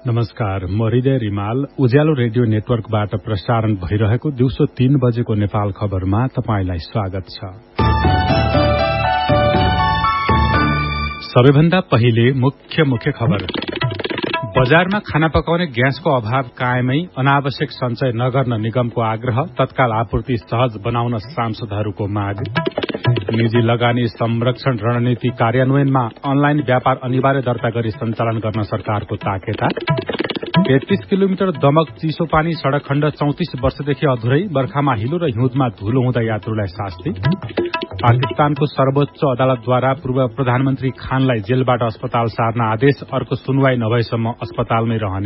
नमस्कार, म हृदय रिमाल उज्यालो रेडियो नेटवर्कबाट प्रसारण भइरहेको दिउँसो 3 बजेको नेपाल खबरमा तपाईंलाई स्वागत छ। सबैभन्दा पहिले मुख्य खबर। बजारमा खाना पकाउने ग्यासको अभाव कायमै, अनावश्यक सञ्चय नगर्न निगमको आग्रह, तत्काल आपूर्ति सहज बनाउन सांसदहरूको माग। निजी लगानी संरक्षण रणनीति कार्यान्वयनमा अनलाइन व्यापार अनिवार्य दर्ता गरी सञ्चालन गर्न सरकारको ताकेता। 33 किलोमिटर दमक चिसो पानी सड़क खण्ड 34 वर्षदेखि अधुरै, बर्खामा हिलो र हिउँदमा धुलो हुँदा यात्रुलाई शास्ति। पाकिस्तानको सर्वोच्च अदालतद्वारा पूर्व प्रधानमन्त्री खानलाई जेलबाट अस्पताल सार्न आदेश, अर्को सुनवाई नभएसम्म अस्पतालमै रहने।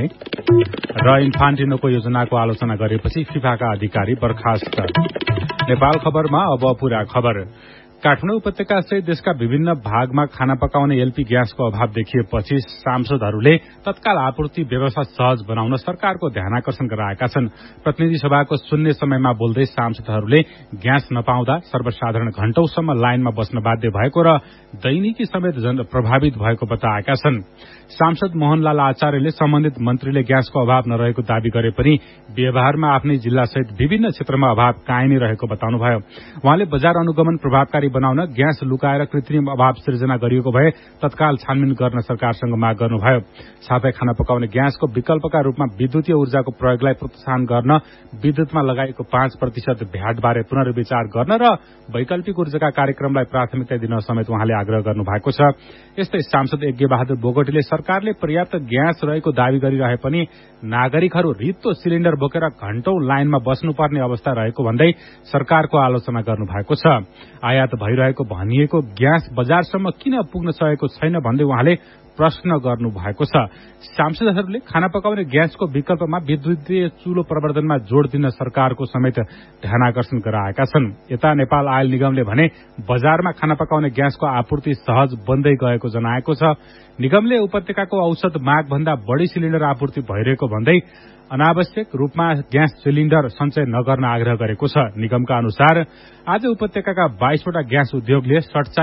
र इन्फान्टिनोको योजनाको आलोचना गरेपछि फिफाका अधिकारी बर्खास्त। नेपाल खबरमा अब पूरा खबर। काठमाडौँ उपत्यका सहित देशका विभिन्न भागमा खाना पकाउने एलपी ग्यासको अभाव देखिएपछि सांसदहरूले तत्काल आपूर्ति व्यवस्था सहज बनाउन सरकारको ध्यानाकर्षण गराएका छन्। प्रतिनिधि सभाको शून्य समयमा बोल्दै सांसदहरूले ग्यास नपाउँदा सर्वसाधारण घण्टौंसम्म लाइनमा बस्न बाध्य भएको र दैनिकी समेत प्रभावित भएको बताएका छन्। सांसद मोहनलाल आचार्यले सम्बन्धित मन्त्रीले ग्यासको अभाव नरहेको दावी गरे पनि व्यवहारमा आफ्नै जिल्ला सहित विभिन्न क्षेत्रमा अभाव कायमै रहेको बताउनुभयो। उहाँले बजार अनुगमन प्रभावकारी बनाउन ग्यास लुकाएर कृत्रिम अभाव सिर्जना गरिएको भए तत्काल छानबिन गर्न सरकारसँग माग गर्नुभयो। साथै खाना पकाउने ग्यासको विकल्पका रूपमा विद्युतीय ऊर्जाको प्रयोगलाई प्रोत्साहन गर्न विद्युतमा लगाएको 5% भ्याटबारे पुनर्विचार गर्न र वैकल्पिक ऊर्जाका कार्यक्रमलाई प्राथमिकता दिन समेत उहाँले आग्रह गर्नु भएको छ। यस्तै सांसद यज्ञबहादुर बोगटीले सरकारले पर्याप्त ग्यास रहेको दावी गरिरहे पनि नागरिकहरू रित्तो सिलिण्डर बोकेर घण्टौं लाइनमा बस्नुपर्ने अवस्था रहेको भन्दै सरकारको आलोचना गर्नु भएको छ। आयात भइरहेको भनिएको ग्यास बजारसम्म किन पुग्न सकेको छैन भन्दै उहाँले प्रश्न गर्नु भएको छ। सांसदहरूले खाना पकाउने ग्यासको विकल्पमा विद्युतीय चुलो प्रवर्धनमा जोड़ दिन सरकारको समेत ध्यानाकर्षण गराएका छन्। यता नेपाल आयल निगमले भने बजारमा खाना पकाउने ग्यासको आपूर्ति सहज बन्दै गएको जनाएको छ। निगमले उपत्यकाको औसत माग भन्दा बढ़ी सिलिण्डर आपूर्ति भइरहेको भन्दै अनावश्यक रूपमा ग्यास सिलिण्डर सञ्चय नगर्न आग्रह गरेको छ। निगमका अनुसार आज उपत्यकाका 22 वटा ग्यास उद्योगले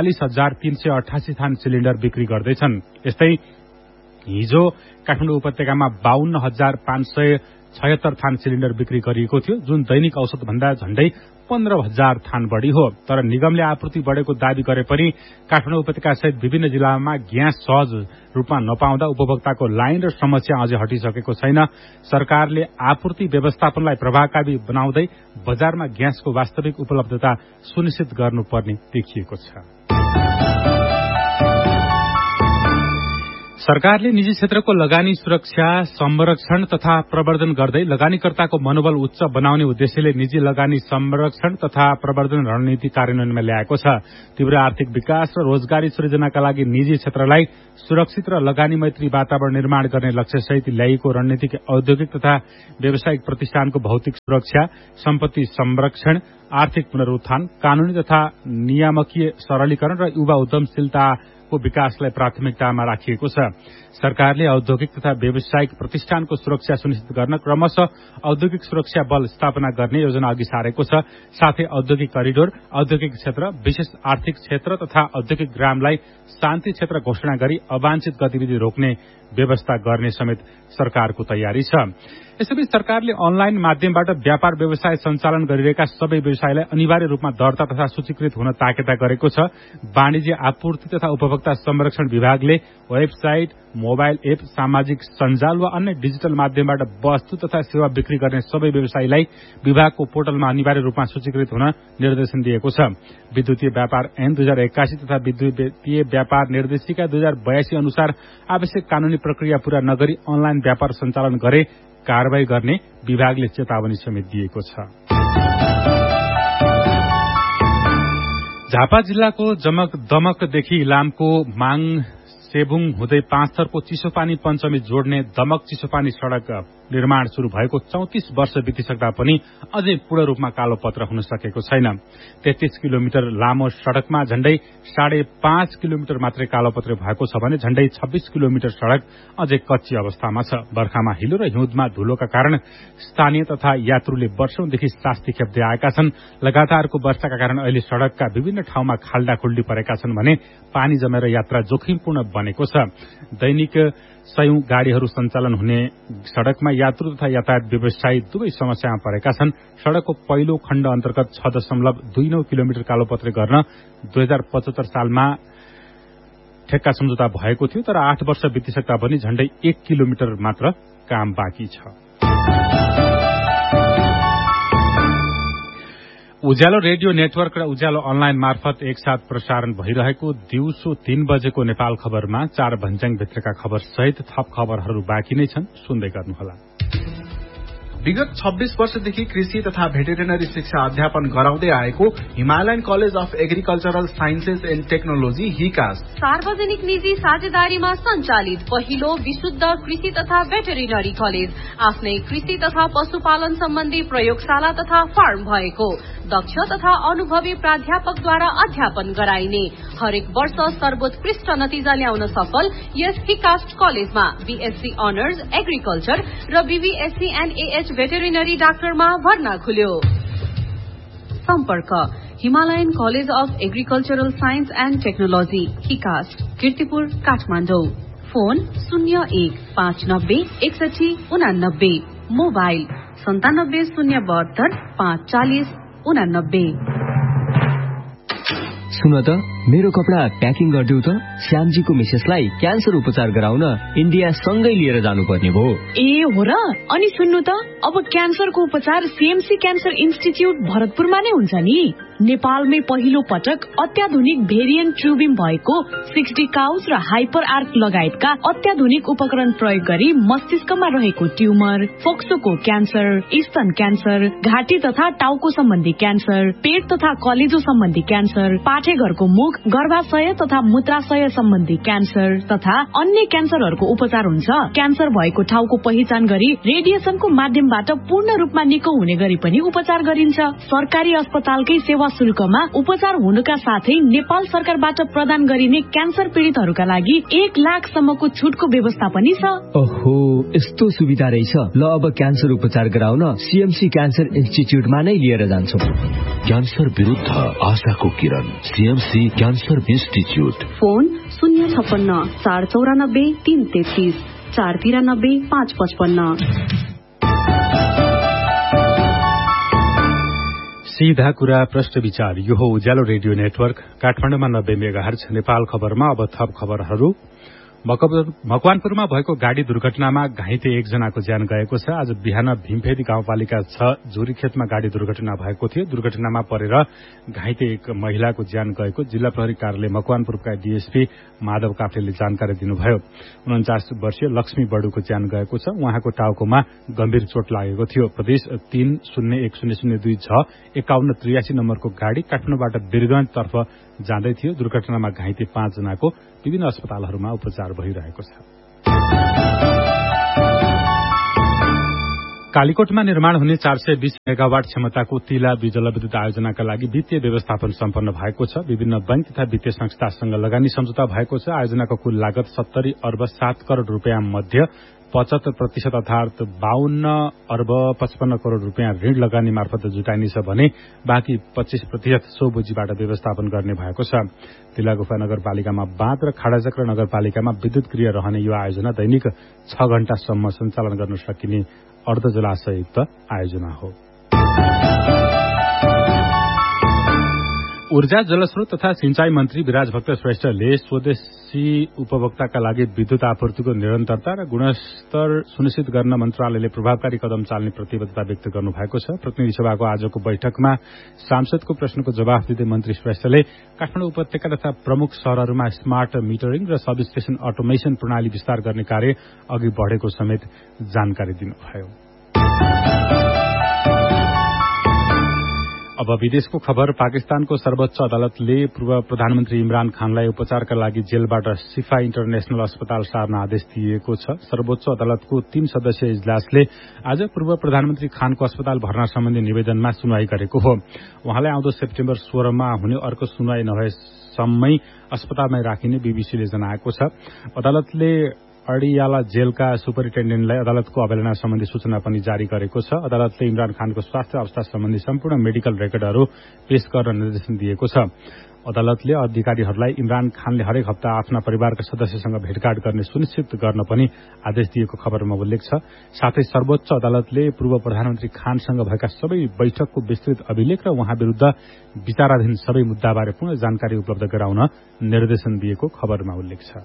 47,388 थान सिलिण्डर बिक्री गर्दैछन्। यस्तै हिजो काठमाडौँ उपत्यकामा 52,576 थान सिलिण्डर बिक्री गरिएको थियो, जुन दैनिक औसत भन्दा झण्डै 15,000 थान बढ़ी हो। तर निगमले आपूर्ति बढ़ेको दावी गरे पनि काठमाडौँ उपत्यका सहित विभिन्न जिल्लामा ग्यास सहज रूपमा नपाउँदा उपभोक्ताको लाइन र समस्या अझै हटिसकेको छैन। सरकारले आपूर्ति व्यवस्थापनलाई प्रभावकारी बनाउँदै बजारमा ग्यासको वास्तविक उपलब्धता सुनिश्चित गर्नुपर्ने देखिएको छ। सरकारले निजी क्षेत्रको लगानी सुरक्षा, संरक्षण तथा प्रवर्धन गर्दै लगानीकर्ताको मनोबल उच्च बनाउने उद्देश्यले निजी लगानी संरक्षण तथा प्रवर्धन रणनीति कार्यान्वयनमा ल्याएको छ। तीव्र आर्थिक विकास र रोजगारी सृजनाका लागि निजी क्षेत्रलाई सुरक्षित र लगानी मैत्री वातावरण निर्माण गर्ने लक्ष्यसहित ल्याइएको रणनीतिक औद्योगिक तथा व्यावसायिक प्रतिष्ठानको भौतिक सुरक्षा, सम्पत्ति संरक्षण, आर्थिक पुनरुत्थान, कानूनी तथा नियामकीय सरलीकरण र युवा उद्यमशीलता विकासलाई प्राथमिकतामा राखिएको छ। सरकारले औद्योगिक तथा व्यावसायिक प्रतिष्ठानको सुरक्षा सुनिश्चित गर्न क्रमशः औद्योगिक सुरक्षा बल स्थापना गर्ने योजना अघि सारेको छ। साथै औद्योगिक करिडोर, औद्योगिक क्षेत्र, विशेष आर्थिक क्षेत्र तथा औद्योगिक ग्रामलाई शान्ति क्षेत्र घोषणा गरी अवांछित गतिविधि रोक्ने व्यवस्था गर्ने समेत सरकारको तयारी छ। यसैबीच सरकारले अनलाइन माध्यमबाट व्यापार व्यवसाय सञ्चालन गरिरहेका सबै व्यवसायलाई अनिवार्य रूपमा दर्ता तथा सूचीकृत हुन ताकेता गरेको छ। वाणिज्य आपूर्ति तथा उपभोक्ता संरक्षण विभागले वेबसाइट, मोबाइल एप, सामाजिक सञ्जाल वा अन्य डिजिटल माध्यमबाट वस्तु तथा सेवा बिक्री गर्ने सबै व्यवसायीलाई विभागको पोर्टलमा अनिवार्य रूपमा सूचीकृत हुन निर्देशन दिएको छ। विद्युतीय व्यापार ऐन 2081 तथा विद्युतीय व्यापार निर्देशिका 2082 अनुसार आवश्यक कानूनी प्रक्रिया पूरा नगरी अनलाइन व्यापार सञ्चालन गरे कारवाही गर्ने विभागले चेतावनी समेत दिएको छ। झापा जिल्लाको दमकदेखि इलामको माङ सेबुङ हुँदै 5 थरको चिसोपानी पञ्चमी जोड्ने दमक चिसोपानी सड़क निर्माण शुरू भएको 34 वर्ष बितिसक्दा पनि अझै पूर्ण रूपमा कालोपत्र हुन सकेको छैन। 33 किलोमिटर लामो सड़कमा झण्डै 5.5 किलोमिटर मात्रै कालोपत्र भएको छ भने झण्डै 26 किलोमिटर सड़क अझै कच्ची अवस्थामा छ। बर्खामा हिलो र हिउँदमा धुलोका कारण स्थानीय तथा यात्रुले वर्षौंदेखि शास्ति खेप्दै आएका छन्। लगातारको वर्षाका कारण अहिले सड़कका विभिन्न ठाउँमा खाल्डाखुल्डी परेका छन् भने पानी जमेर यात्रा जोखिमपूर्ण मानेको छ। दैनिक सयौं गाड़ीहरू सञ्चालन हुने सड़कमा यात्रु तथा यातायात व्यवसायी दुवै समस्यामा परेका छन्। सड़कको पहिलो खण्ड अन्तर्गत 6.29 किलोमिटर कालोपत्रे गर्न 2075 सालमा ठेक्का सम्झौता भएको थियो, तर 8 वर्ष बितिसक्दा पनि झण्डै 1 किलोमिटर मात्र काम बाँकी छ। उज्यालो रेडियो नेटवर्क र उज्यालो अनलाइन मार्फत एकसाथ प्रसारण भइरहेको दिउँसो 3 बजेको नेपाल खबरमा 4 भन्ज्याङ भित्रका खबर सहित थप खबरहरू बाँकी नै छन्, सुन्दै गर्नुहोला। विगत 26 वर्षदेखि कृषि तथा भेटेरिनरी शिक्षा अध्यापन गराउँदै आएको Himalayan college of agricultural sciences and technology हिकास सार्वजनिक निजी साझेदारीमा सञ्चालित पहिलो विशुद्ध कृषि तथा भेटेरिनरी कलेज, आफ्नै कृषि तथा पशुपालन सम्बन्धी प्रयोगशाला तथा फार्म भएको, दक्ष तथा अनुभवी प्राध्यापकद्वारा अध्यापन गराइने, हरेक वर्ष सर्वोत्कृष्ट नतिजा ल्याउन सफल यस हिकास्ट कलेजमा बीएससी अनर्स एग्रिकल्चर र बीबीएससी एन्ड एएच भेटेरिनरी डाक्टरमा भर्ना खुल्यो। सम्पर्क Himalayan college of agricultural science and technology हिकास्ट, Kirtipur, Kathmandu. Phone 01596189, mobile 9702 540 89। सुन त, मेरो कपडा प्याकिङ गरिदेऊ त। श्यामजीको मिसेसलाई क्यान्सर उपचार गराउन इन्डिया सँगै लिएर जानुपर्ने भयो। ए हो र? अनि सुन्नु त, अब क्यान्सरको उपचार सीएमसी क्यान्सर इन्स्टिच्युट भरतपुरमा नै हुन्छ नि। नेपालमै पहिलो पटक अत्याधुनिक भेरिएन्ट ट्युबिम भएको 60 काउज र हाइपर आर्क लगायतका अत्याधुनिक उपकरण प्रयोग गरी मस्तिष्कमा रहेको ट्युमर, फोक्सोको क्यान्सर, स्तन क्यान्सर, घाँटी तथा टाउको सम्बन्धी क्यान्सर, पेट तथा कलेजो सम्बन्धी क्यान्सर, पाठेघरको मुख, गर्भाशय तथा मूत्राशय सम्बन्धी क्यान्सर तथा अन्य क्यान्सरहरूको उपचार हुन्छ। क्यान्सर भएको ठाउँको पहिचान गरी रेडिएसनको माध्यमबाट पूर्ण रूपमा निको हुने गरी पनि उपचार गरिन्छ। सरकारी अस्पतालकै सेवा शुल्कमा उपचार हुनुका साथै नेपाल सरकारबाट प्रदान गरिने क्यान्सर पीड़ितहरूका लागि 1 लाखसम्मको छुटको व्यवस्था पनि छ। ओहो, यस्तो सुविधा रहेछ। ल, अब क्यान्सर उपचार गराउन सीएमसी क्यान्सर इन्स्टिच्युटमा नै लिएर जान्छौं। क्यान्सर विरुद्ध आशाको किरण, सीएमसी क्यान्सर इन्स्टिच्युट। फोन 056 494 333 493 555। सीधा कुरा, प्रश्न विचार, यो हो उज्यालो रेडियो नेटवर्क काठमाडौँमा 90 मेगाहर्ज। नेपाल खबरमा अब थप खबरहरू। मकवानपुरमा भएको गाड़ी दुर्घटनामा घाइते 1 जनाको ज्यान गएको छ। आज बिहान भीमफेदी गाउँपालिका 6 झुरीखेतमा गाड़ी दुर्घटना भएको थियो। दुर्घटनामा परेर घाइते 1 महिलाको ज्यान गएको जिल्ला प्रहरी कार्यालय मकवानपुरका डीएसपी माधव काफ्लेले जानकारी दिनुभयो। 49 वर्षीय लक्ष्मी बडुको ज्यान गएको छ। उहाँको टाउकोमा गम्भीर चोट लागेको थियो। प्रदेश 301002 5183 नम्बरको गाड़ी काठमाडौँबाट वीरगञ्जतर्फ जाँदै थियो। दुर्घटनामा घाइते 5 जनाको विभिन्न अस्पतालहरूमा उपचार भइरहेको छ। कालीकोटमा निर्माण हुने 420 मेगावाट क्षमताको तिला 2 जलविद्युत आयोजनाका लागि वित्तीय व्यवस्थापन सम्पन्न भएको छ। विभिन्न बैंक तथा वित्तीय संस्थासँग लगानी सम्झौता भएको छ। आयोजनाको कुल लागत 70 अर्ब 7 करोड़ रूपियाँ मध्ये 75% अर्थात 52 अर्ब 55 करोड़ रूपियाँ ऋण लगानी मार्फत जुटाइनेछ भने बाँकी 25% सो बुझीबाट व्यवस्थापन गर्ने भएको छ। तिलागुफा नगरपालिकामा बाँध र खाडाचक्र नगरपालिकामा विद्युत गृह रहने यो आयोजना दैनिक 6 घण्टासम्म सञ्चालन गर्न सकिने अर्ध जलाशययुक्त आयोजना हो। ऊर्जा, जलस्रोत तथा सिंचाई मन्त्री विराजभक्त श्रेष्ठले स्वदेशी उपभोक्ताका लागि विद्युत आपूर्तिको निरन्तरता र गुणस्तर सुनिश्चित गर्न मन्त्रालयले प्रभावकारी कदम चाल्ने प्रतिबद्धता व्यक्त गर्नुभएको छ। प्रतिनिधि सभाको आजको बैठकमा सांसदको प्रश्नको जवाफ दिँदै मन्त्री श्रेष्ठले काठमाडौँ उपत्यका तथा प्रमुख शहरहरूमा स्मार्ट मिटरिङ र सब स्टेशन अटोमेशन प्रणाली विस्तार गर्ने कार्य अघि बढ़ेको समेत जानकारी दिनुभयो। अब विदेशको खबर। पाकिस्तानको सर्वोच्च अदालतले पूर्व प्रधानमन्त्री इमरान खानलाई उपचारका लागि जेलबाट सिफा इन्टरनेशनल अस्पताल सार्न आदेश दिएको छ। सर्वोच्च अदालतको 3 सदस्यीय इजलासले आज पूर्व प्रधानमन्त्री खानको अस्पताल भर्ना सम्बन्धी निवेदनमा सुनवाई गरेको हो। उहाँलाई आउँदो सेप्टेम्बर 16 मा हुने अर्को सुनवाई नभएसम्मै अस्पतालमै राखिने बीबीसीले जनाएको छ। अदालतले अडियाला जेलका सुपरिन्टेण्डेन्टलाई अदालतको अवहेलना सम्बन्धी सूचना पनि जारी गरेको छ। अदालतले इमरान खानको स्वास्थ्य अवस्था सम्बन्धी सम्पूर्ण मेडिकल रेकर्डहरू पेश गर्न निर्देशन दिएको छ। अदालतले अधिकारीहरूलाई इमरान खानले हरेक हप्ता आफ्ना परिवारका सदस्यसँग भेटघाट गर्ने सुनिश्चित गर्न पनि आदेश दिएको खबरमा उल्लेख छ। साथै सर्वोच्च अदालतले पूर्व प्रधानमन्त्री खानसँग भएका सबै बैठकको विस्तृत अभिलेख र उहाँ विरूद्ध विचाराधीन सबै मुद्दाबारे पूर्ण जानकारी उपलब्ध गराउन निर्देशन दिएको खबरमा उल्लेख छ।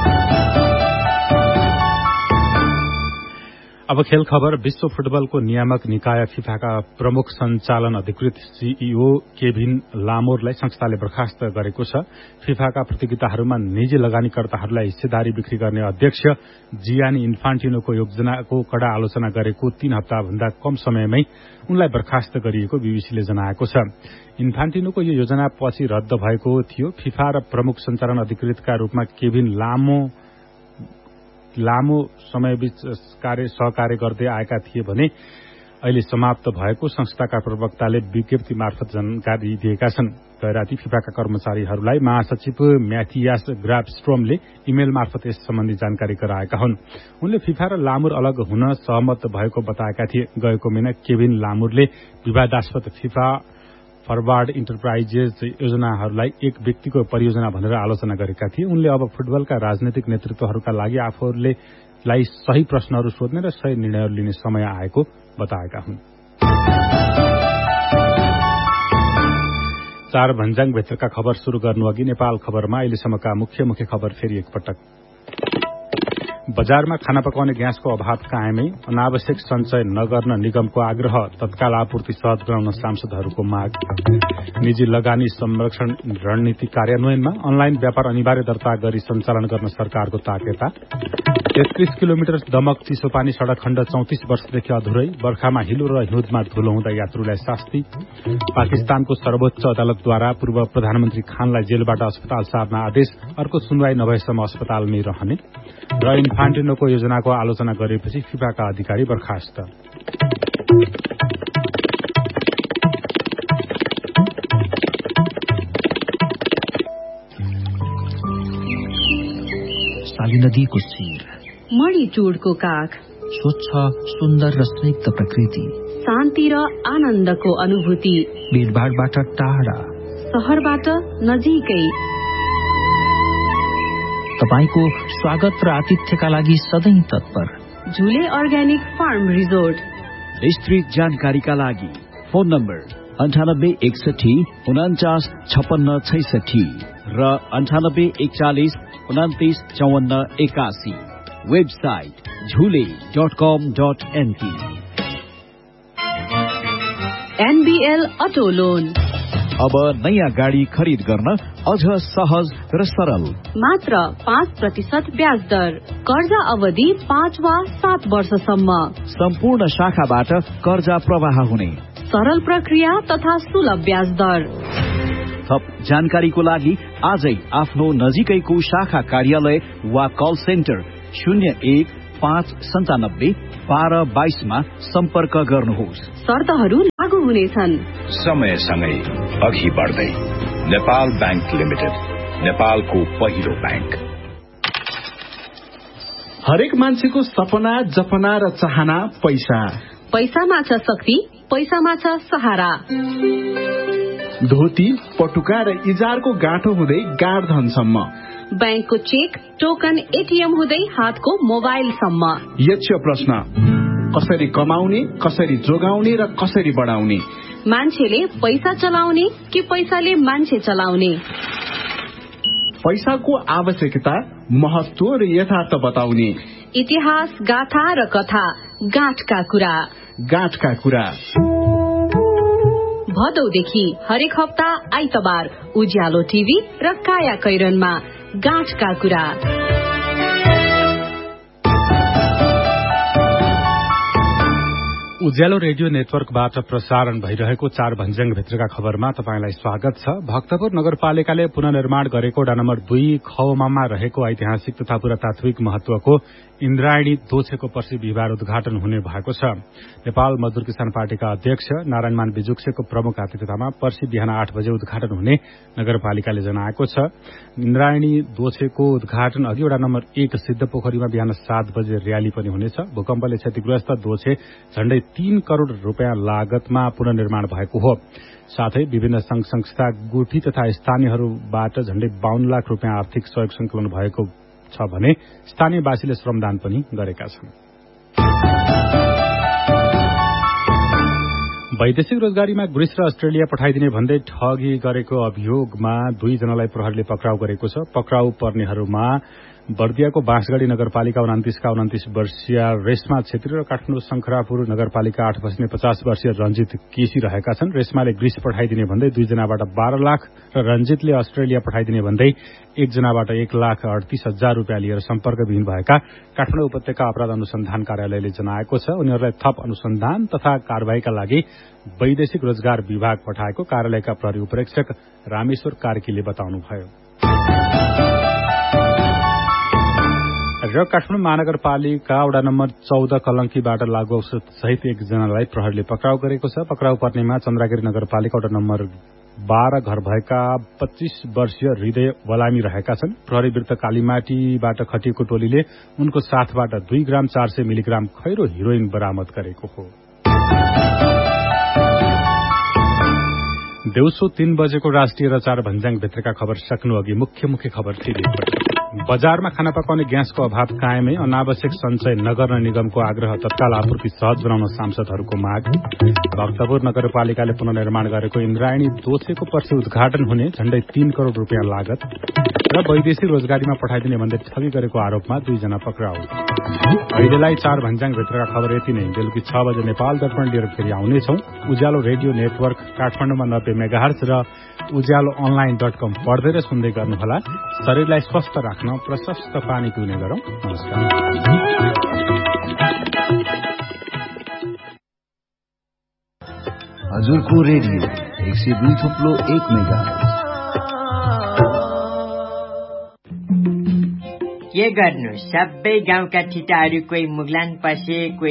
अब खेल खबर। विश्व फुटबलको नियामक निकाय फिफाका प्रमुख सञ्चालन अधिकृत सीईओ केभिन लामोरलाई संस्थाले बर्खास्त गरेको छ। फिफाका प्रतियोगिताहरूमा निजी लगानीकर्ताहरूलाई हिस्सेदारी बिक्री गर्ने अध्यक्ष जियानी इन्फान्टिनोको योजनाको कड़ा आलोचना गरेको 3 हप्ताभन्दा कम समयमै उनलाई बर्खास्त गरिएको बीबीसीले जनाएको छ। इन्फान्टिनोको यो योजना पछि रद्द भएको थियो। फिफा र प्रमुख सञ्चालन अधिकृतका रूपमा केभिन लामो समयबीच सहकार्य गर्दै आएका थिए भने अहिले समाप्त भएको संस्थाका प्रवक्ताले विज्ञप्ति मार्फत जानकारी दिएका छन्। गैराती फिफाका कर्मचारीहरूलाई महासचिव म्याथियास ग्राफस्ट्रोमले इमेल मार्फत यस सम्बन्धी जानकारी गराएका हुन्। उनले फिफा र लामुर अलग हुन सहमत भएको बताएका थिए। गएको महिना केभिन लामुरले विवादास्पद फिफा फरवार्ड इन्टरप्राइजेज योजनाहरूलाई एक व्यक्तिको परियोजना भनेर आलोचना गरेका थिए। उनले अब फुटबलका राजनैतिक नेतृत्वहरूका लागि आफूलाई सही प्रश्नहरू सोध्ने र सही निर्णयहरू लिने समय आएको बताएका हुन्। 4 भन्ज्याङभित्रका खबर शुरू गर्नु अघि नेपाल खबरमा अहिलेसम्मका मुख्य खबर फेरि एकपटक। बजारमा खाना पकाउने ग्यासको अभाव कायमै, अनावश्यक सञ्चय नगर्न निगमको आग्रह, तत्काल आपूर्ति सहज बनाउन सांसदहरूको माग। निजी लगानी संरक्षण रणनीति कार्यान्वयनमा अनलाइन व्यापार अनिवार्य दर्ता गरी सञ्चालन गर्न सरकारको ताकेता। 33 किलोमिटर दमक चिसोपानी सड़क खण्ड 34 वर्षदेखि अधुरै, बर्खामा हिलो र हिउँदमा धुलो हुँदा यात्रुलाई शास्ति। पाकिस्तानको सर्वोच्च अदालतद्वारा पूर्व प्रधानमन्त्री खानलाई जेलबाट अस्पताल सार्न आदेश, अर्को सुनवाई नभएसम्म अस्पतालमै रहने। र इन्फान्टिनोको योजनाको आलोचना गरेपछि फिफाका अधिकारी बर्खास्त। साली नदीको शिर, मणिचूडको काख, स्वच्छ सुन्दर र स्निग्ध प्रकृति, शान्ति र आनन्दको अनुभूति, भीडभाडबाट टाढा, शहरबाट नजिकै। तपाईको स्वागत र आतिथ्यका लागि सधैँ तत्पर झुले अर्ग्यानिक फार्म रिजोर्ट। विस्तृत जानकारीका लागि फोन नम्बर 9861 49 56 66 र 9841 29 54 81। वेबसाइट झुले.com.np। NBL अटो लोन, अब नयाँ गाडी खरिद गर्न अझ सहज र सरल। मात्र 5% ब्याज दर, कर्जा अवधि 5 वा 7 वर्षसम्म। सम्पूर्ण शाखाबाट कर्जा प्रवाह हुने सरल प्रक्रिया तथा सुलभ ब्याज दर। थप जानकारीको लागि आजै आफ्नो नजिकैको शाखा कार्यालय वा कल सेन्टर 01-597 1222 मा सम्पर्क गर्नुहोस्। शर्तहरू लागू हुनेछन्। समयसँगै अघि बढ्दै नेपाल बैंक लिमिटेड, नेपालको पहिलो बैंक। हरेक मान्छेको सपना, जपना र चाहना पैसा। पैसामा छ शक्ति, पैसामा छ सहारा। धोती, पटुका र इजारको गाँठो हुँदै गाडधनसम्म, बैंकको चेक, टोकन, एटीएम हुँदै हातको मोबाइलसम्म। यक्ष प्रश्न, कसरी कमाउने, कसरी जोगाउने र कसरी बढाउने? मान्छेले पैसा चलाउने कि पैसाले मान्छे चलाउने? पैसाको आवश्यकता, महत्व र यथार्थ बताउने। इतिहास, गाथा र कथा, गाँठका कुरा। गाँठका कुरा भदौदेखि हरेक हप्ता आइतबार उज्यालो टिभी र काया कैरनमा गाँठका कुरा। उज्यालो रेडियो नेटवर्कबाट प्रसारण भइरहेको 4 भन्ज्याङ भित्रका खबरमा तपाईंलाई स्वागत छ। भक्तपुर नगरपालिकाले पुनर्निर्माण गरेको वडा नम्बर 2 खौमामा रहेको ऐतिहासिक तथा पुरातात्विक महत्वको इन्द्रायणी दोछेको पर्सि बिहिबार उद्घाटन हुने भएको छ। नेपाल मजदुर किसान पार्टीका अध्यक्ष नारायणमान बिजुक्सेको प्रमुख आतिथ्यतामा पर्सि बिहान 8 बजे उद्घाटन हुने नगरपालिकाले जनाएको छ। इन्द्रायणी दोछेको उद्घाटन अघि वडा नम्बर 1 सिद्धपोखरीमा बिहान 7 बजे र्याली पनि हुनेछ। भूकम्पले क्षतिग्रस्त दोछे झण्डै 3 करोड़ रूपियाँ लागतमा पुनर्निर्माण भएको हो। साथै विभिन्न संघ संस्था गुठी तथा स्थानीयहरूबाट झण्डै 52 लाख रूपियाँ आर्थिक सहयोग संकलन भएको छ भने स्थानीयवासीले श्रमदान पनि गरेका छन्। वैदेशिक रोजगारीमा ग्रीस र अस्ट्रेलिया पठाइदिने भन्दै ठगी गरेको अभियोगमा 2 जनालाई प्रहरीले पक्राउ गरेको छ। पक्राउ पर्नेहरूमा बर्दियाको बाँसगढ़ी नगरपालिका 29 का 29 वर्षीय रेशमा छेत्री र काठमाडौँ शंखरापुर नगरपालिका 8 बस्ने 50 वर्षीय रञ्जित केसी रहेका छन्। रेशमाले ग्रीस पठाइदिने भन्दै 2 जनाबाट 12 लाख र रञ्जितले अस्ट्रेलिया पठाइदिने भन्दै 1 जनाबाट 1,38,000 रूपियाँ लिएर सम्पर्कविहीन भएका काठमाडौँ उपत्यका अपराध अनुसन्धान कार्यालयले जनाएको छ। उनीहरूलाई थप अनुसन्धान तथा कारबाहीका लागि वैदेशिक रोजगार विभाग पठाएको कार्यालयका प्रहरी उपरीक्षक रामेश्वर कार्कीले बताउनुभयो। र काठमाडौँ महानगरपालिका वडा नम्बर 14 कलंकीबाट लागू औषध सहित 1 जनालाई प्रहरीले पक्राउ गरेको छ। पक्राउ पर्नेमा चन्द्रागिरी नगरपालिका वडा नम्बर 12 घर भएका 25 वर्षीय हृदय वलामी रहेका छन्। प्रहरी विरुद्ध कालीमाटीबाट खटिएको टोलीले उनको साथबाट 2 ग्राम 400 मिलिग्राम खैरो हिरोइन बरामद गरेको हो। दिउँसो 3 बजेको राष्ट्रिय र 4 भन्ज्याङ भित्रका खबर सक्नु अघि मुख्य खबर फेरि बजारमा खाना पकाउने ग्यासको अभाव कायमै, अनावश्यक सञ्चय नगर्न निगमको आग्रह, तत्काल आपूर्ति सहज बनाउन सांसदहरूको माग। भक्तपुर नगरपालिकाले पुनर्निर्माण गरेको इन्द्रायणी दोछेको पर्सि उद्घाटन हुने झण्डै 3 करोड़ रूपियाँ लागत र वैदेशिक रोजगारीमा पठाइदिने भन्दै ठगी गरेको आरोपमा 2 जना पक्राउ। अहिलेलाई 4 भन्ज्याङ भित्रका खबर यति नै। बेलुकी 6 बजे नेपाल दर्पण लिएर फेरि आउनेछौं। उज्यालो रेडियो नेटवर्क काठमाडौँमा 90 मेगाहर्ज र उज्यालो online.com पढ्दै र सुन्दै गर्नुहोला। शरीरलाई स्वस्थ राख्न प्रशस्त पानी पिउने गरौं। नमस्कार। हजुरको रेडियो 102.1 मेगाहर्ज। के गर्नु, सबै गाउँका ठिटाहरू कोही मुगलान पसे, कोही